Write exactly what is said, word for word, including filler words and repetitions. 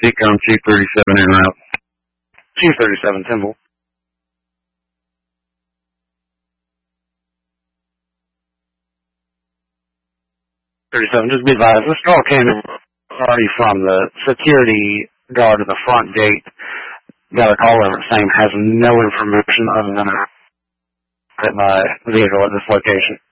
Decom Chief thirty-seven en route. Chief thirty-seven, Timble. thirty-seven, just be advised, this call came in already from the security guard at the front gate. Got a call over saying has no information other than a hit my vehicle at this location.